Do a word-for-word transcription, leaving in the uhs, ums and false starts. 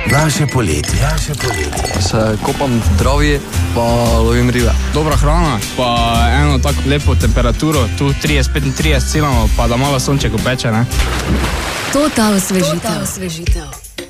Naše poletje. Naše poletje. Se kopam v Dravi, pa lovim ribe. Dobra hrana, pa eno tako lepo temperaturo, tu trideset petintrideset silamo, pa da malo sonček upeče, ne? Total osvežitev. Total osvežitev.